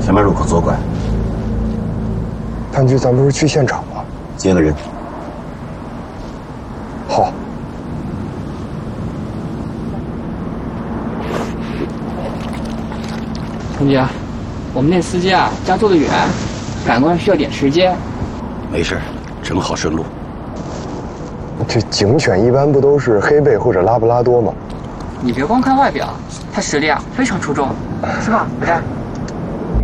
前面路口左拐。 潘局，咱不是去现场吗？ 接个人。 好。 同学，我们那司机啊，家住得远，赶过来需要点时间。 没事，正好顺路。 这警犬一般不都是黑背或者拉布拉多吗？ 你别光看外表，他实力啊非常出众，是吧，不战？